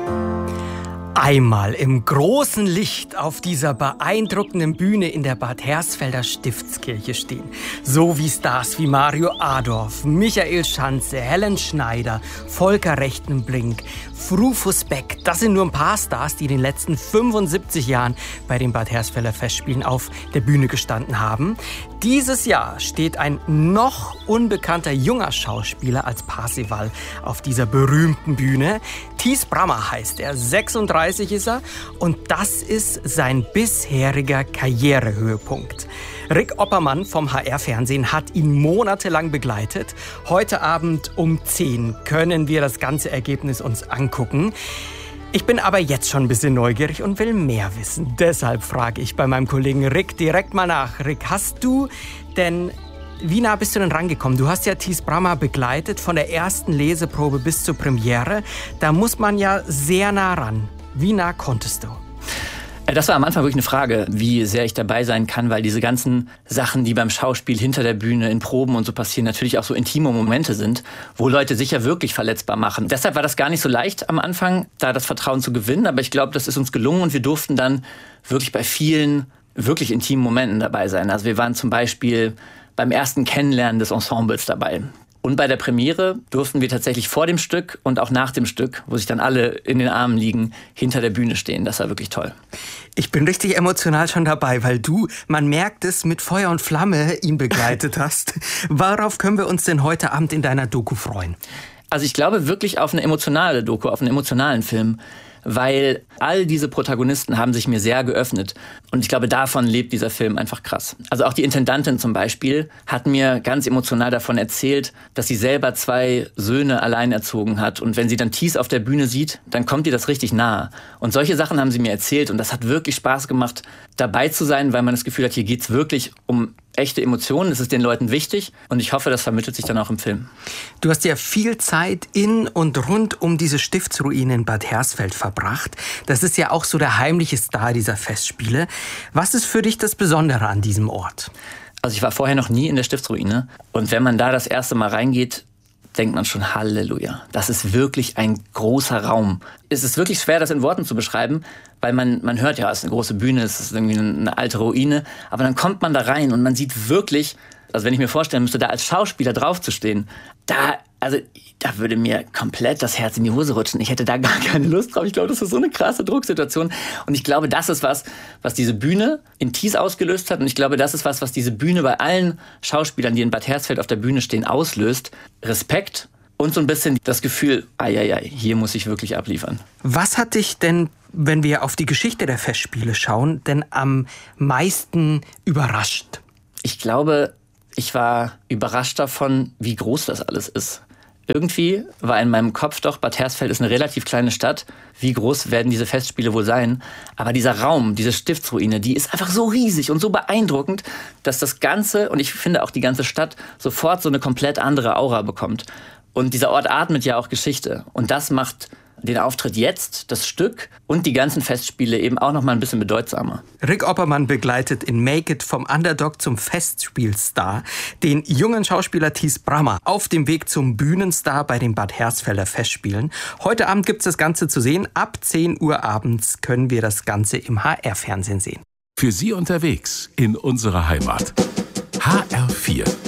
Einmal im großen Licht auf dieser beeindruckenden Bühne in der Bad Hersfelder Stiftskirche stehen. So wie Stars wie Mario Adorf, Michael Schanze, Helen Schneider, Volker Rechtenblink, Rufus Beck. Das sind nur ein paar Stars, die in den letzten 75 Jahren bei den Bad Hersfelder Festspielen auf der Bühne gestanden haben. Dieses Jahr steht ein noch unbekannter junger Schauspieler als Parzival auf dieser berühmten Bühne. Thies Brammer heißt er, 36 ist er und das ist sein bisheriger Karrierehöhepunkt. Rick Oppermann vom HR-Fernsehen hat ihn monatelang begleitet. Heute Abend um 10 können wir das ganze Ergebnis uns angucken. Ich bin aber jetzt schon ein bisschen neugierig und will mehr wissen. Deshalb frage ich bei meinem Kollegen Rick direkt mal nach. Rick, wie nah bist du denn rangekommen? Du hast ja Thies Brammer begleitet, von der ersten Leseprobe bis zur Premiere. Da muss man ja sehr nah ran. Wie nah konntest du? Das war am Anfang wirklich eine Frage, wie sehr ich dabei sein kann, weil diese ganzen Sachen, die beim Schauspiel hinter der Bühne in Proben und so passieren, natürlich auch so intime Momente sind, wo Leute sich ja wirklich verletzbar machen. Deshalb war das gar nicht so leicht am Anfang, da das Vertrauen zu gewinnen, aber ich glaube, das ist uns gelungen und wir durften dann wirklich bei vielen wirklich intimen Momenten dabei sein. Also wir waren zum Beispiel beim ersten Kennenlernen des Ensembles dabei. Und bei der Premiere durften wir tatsächlich vor dem Stück und auch nach dem Stück, wo sich dann alle in den Armen liegen, hinter der Bühne stehen. Das war wirklich toll. Ich bin richtig emotional schon dabei, weil du, man merkt es, mit Feuer und Flamme ihn begleitet hast. Worauf können wir uns denn heute Abend in deiner Doku freuen? Also ich glaube wirklich auf eine emotionale Doku, auf einen emotionalen Film. Weil all diese Protagonisten haben sich mir sehr geöffnet. Und ich glaube, davon lebt dieser Film einfach krass. Also auch die Intendantin zum Beispiel hat mir ganz emotional davon erzählt, dass sie selber 2 Söhne allein erzogen hat. Und wenn sie dann Thies auf der Bühne sieht, dann kommt ihr das richtig nahe. Und solche Sachen haben sie mir erzählt. Und das hat wirklich Spaß gemacht, dabei zu sein, weil man das Gefühl hat, hier geht's wirklich um echte Emotionen, das ist den Leuten wichtig und ich hoffe, das vermittelt sich dann auch im Film. Du hast ja viel Zeit in und rund um diese Stiftsruine in Bad Hersfeld verbracht. Das ist ja auch so der heimliche Star dieser Festspiele. Was ist für dich das Besondere an diesem Ort? Also ich war vorher noch nie in der Stiftsruine und wenn man da das erste Mal reingeht, denkt man schon, Halleluja. Das ist wirklich ein großer Raum. Es ist wirklich schwer, das in Worten zu beschreiben, weil man hört ja, es ist eine große Bühne, es ist irgendwie eine alte Ruine. Aber dann kommt man da rein und man sieht wirklich, also wenn ich mir vorstellen müsste, da als Schauspieler draufzustehen, da würde mir komplett das Herz in die Hose rutschen. Ich hätte da gar keine Lust drauf. Ich glaube, das ist so eine krasse Drucksituation. Und ich glaube, das ist was diese Bühne in Thies ausgelöst hat. Und ich glaube, das ist was diese Bühne bei allen Schauspielern, die in Bad Hersfeld auf der Bühne stehen, auslöst. Respekt und so ein bisschen das Gefühl, hier muss ich wirklich abliefern. Was hat dich denn, wenn wir auf die Geschichte der Festspiele schauen, denn am meisten überrascht? Ich glaube, ich war überrascht davon, wie groß das alles ist. Irgendwie war in meinem Kopf doch, Bad Hersfeld ist eine relativ kleine Stadt. Wie groß werden diese Festspiele wohl sein? Aber dieser Raum, diese Stiftsruine, die ist einfach so riesig und so beeindruckend, dass das Ganze, und ich finde auch die ganze Stadt, sofort so eine komplett andere Aura bekommt. Und dieser Ort atmet ja auch Geschichte. Und das macht den Auftritt jetzt, das Stück und die ganzen Festspiele eben auch noch mal ein bisschen bedeutsamer. Rick Oppermann begleitet in Make It vom Underdog zum Festspielstar den jungen Schauspieler Thies Brammer auf dem Weg zum Bühnenstar bei den Bad Hersfelder Festspielen. Heute Abend gibt's das Ganze zu sehen. Ab 10 Uhr abends können wir das Ganze im HR-Fernsehen sehen. Für Sie unterwegs in unserer Heimat. HR4